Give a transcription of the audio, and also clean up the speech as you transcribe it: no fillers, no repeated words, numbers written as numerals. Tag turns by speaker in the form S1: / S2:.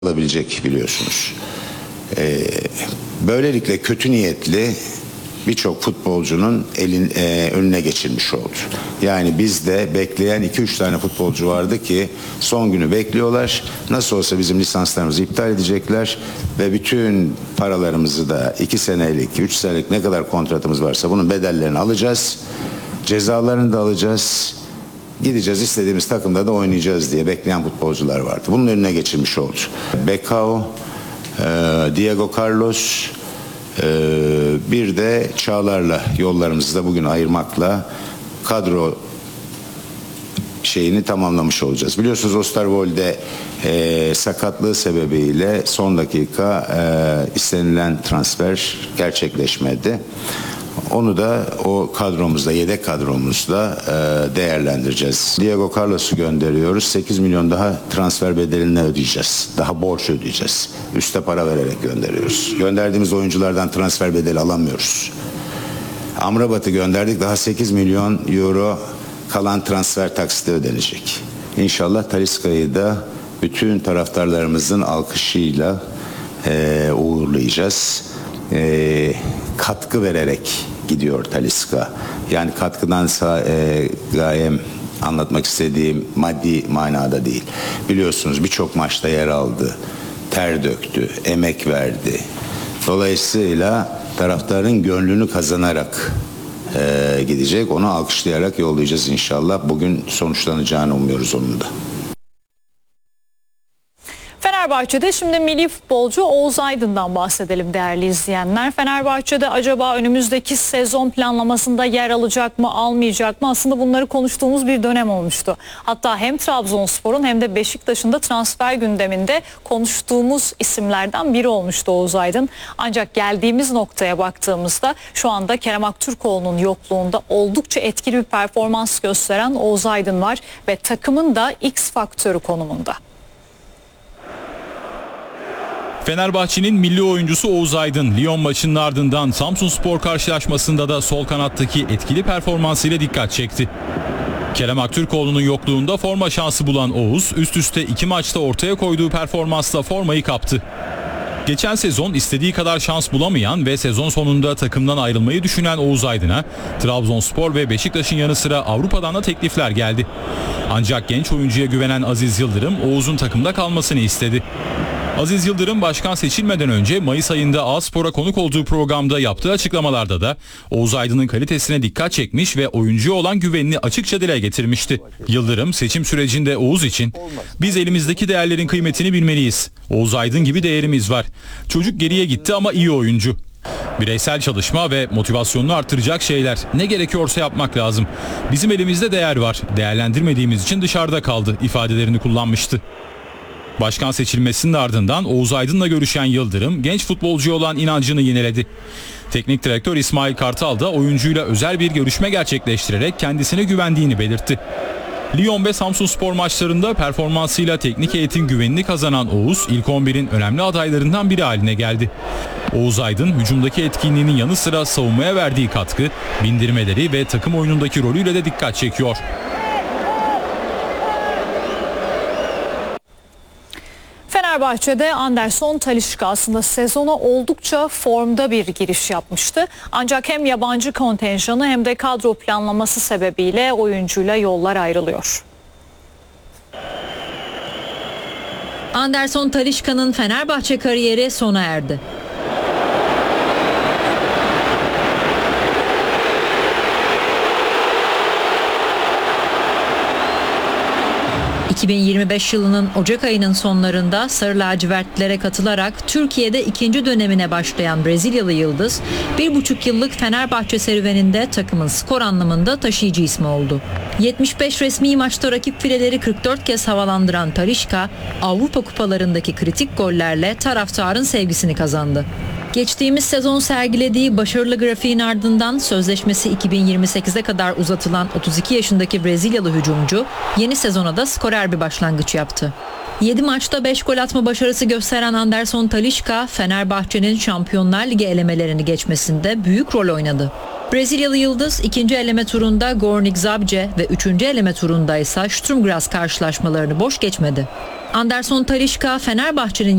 S1: alabilecek biliyorsunuz. Böylelikle kötü niyetli birçok futbolcunun önüne geçilmiş oldu. Yani bizde bekleyen 2-3 tane futbolcu vardı ki son günü bekliyorlar. Nasıl olsa bizim lisanslarımızı iptal edecekler ve bütün paralarımızı da 2 senelik, 3 senelik ne kadar kontratımız varsa bunun bedellerini alacağız. Cezalarını da alacağız. Gideceğiz, istediğimiz takımda da oynayacağız diye bekleyen futbolcular vardı. Bunun önüne geçilmiş oldu. Becao, Diego Carlos, bir de Çağlar'la yollarımızı da bugün ayırmakla kadro şeyini tamamlamış olacağız. Biliyorsunuz Osterwolde sakatlığı sebebiyle son dakika istenilen transfer gerçekleşmedi. Onu da o kadromuzda, yedek kadromuzda değerlendireceğiz. Diego Carlos'u gönderiyoruz. 8 milyon daha transfer bedelini ödeyeceğiz. Daha borç ödeyeceğiz. Üste para vererek gönderiyoruz. Gönderdiğimiz oyunculardan transfer bedeli alamıyoruz. Amrabat'ı gönderdik. Daha 8 milyon euro kalan transfer taksiti ödenecek. İnşallah Talisca'yı da bütün taraftarlarımızın alkışıyla uğurlayacağız. Katkı vererek gidiyor Talisca. Yani katkıdan gayem anlatmak istediğim maddi manada değil. Biliyorsunuz birçok maçta yer aldı, ter döktü, emek verdi. Dolayısıyla taraftarın gönlünü kazanarak gidecek. Onu alkışlayarak yollayacağız inşallah. Bugün sonuçlanacağını umuyoruz onun da.
S2: Fenerbahçe'de şimdi milli futbolcu Oğuz Aydın'dan bahsedelim değerli izleyenler. Fenerbahçe'de acaba önümüzdeki sezon planlamasında yer alacak mı, almayacak mı? Aslında bunları konuştuğumuz bir dönem olmuştu. Hatta hem Trabzonspor'un hem de Beşiktaş'ın da transfer gündeminde konuştuğumuz isimlerden biri olmuştu Oğuz Aydın. Ancak geldiğimiz noktaya baktığımızda şu anda Kerem Aktürkoğlu'nun yokluğunda oldukça etkili bir performans gösteren Oğuz Aydın var ve takımın da X faktörü konumunda.
S3: Fenerbahçe'nin milli oyuncusu Oğuz Aydın, Lyon maçının ardından Samsunspor karşılaşmasında da sol kanattaki etkili performansıyla dikkat çekti. Kerem Aktürkoğlu'nun yokluğunda forma şansı bulan Oğuz, üst üste 2 maçta ortaya koyduğu performansla formayı kaptı. Geçen sezon istediği kadar şans bulamayan ve sezon sonunda takımdan ayrılmayı düşünen Oğuz Aydın'a Trabzonspor ve Beşiktaş'ın yanı sıra Avrupa'dan da teklifler geldi. Ancak genç oyuncuya güvenen Aziz Yıldırım Oğuz'un takımda kalmasını istedi. Aziz Yıldırım başkan seçilmeden önce Mayıs ayında A-Spor'a konuk olduğu programda yaptığı açıklamalarda da Oğuz Aydın'ın kalitesine dikkat çekmiş ve oyuncuya olan güvenini açıkça dile getirmişti. Yıldırım seçim sürecinde Oğuz için "Biz elimizdeki değerlerin kıymetini bilmeliyiz. Oğuz Aydın gibi değerimiz var. Çocuk geriye gitti ama iyi oyuncu. Bireysel çalışma ve motivasyonunu artıracak şeyler. Ne gerekiyorsa yapmak lazım. Bizim elimizde değer var. Değerlendirmediğimiz için dışarıda kaldı" ifadelerini kullanmıştı. Başkan seçilmesinin ardından Oğuz Aydın'la görüşen Yıldırım genç futbolcuya olan inancını yineledi. Teknik direktör İsmail Kartal da oyuncuyla özel bir görüşme gerçekleştirerek kendisine güvendiğini belirtti. Lyon ve Samsunspor maçlarında performansıyla teknik heyetin güvenini kazanan Oğuz ilk 11'in önemli adaylarından biri haline geldi. Oğuz Aydın hücumdaki etkinliğinin yanı sıra savunmaya verdiği katkı, bindirmeleri ve takım oyunundaki rolüyle de dikkat çekiyor.
S2: Fenerbahçe'de Anderson Talisca aslında sezona oldukça formda bir giriş yapmıştı. Ancak hem yabancı kontenjanı hem de kadro planlaması sebebiyle oyuncuyla yollar ayrılıyor.
S4: Anderson Talisca'nın Fenerbahçe kariyeri sona erdi. 2025 yılının Ocak ayının sonlarında Sarı Lacivertlilere katılarak Türkiye'de ikinci dönemine başlayan Brezilyalı yıldız 1,5 yıllık Fenerbahçe serüveninde takımın skor anlamında taşıyıcı ismi oldu. 75 resmi maçta rakip fileleri 44 kez havalandıran Talisca, Avrupa kupalarındaki kritik gollerle taraftarın sevgisini kazandı. Geçtiğimiz sezon sergilediği başarılı grafiğin ardından sözleşmesi 2028'e kadar uzatılan 32 yaşındaki Brezilyalı hücumcu yeni sezona da skorer bir başlangıç yaptı. 7 maçta 5 gol atma başarısı gösteren Anderson Talisca, Fenerbahçe'nin Şampiyonlar Ligi elemelerini geçmesinde büyük rol oynadı. Brezilyalı yıldız 2. eleme turunda Górnik Zabrze ve 3. eleme turunda ise Sturm Graz karşılaşmalarını boş geçmedi. Anderson Talisca, Fenerbahçe'nin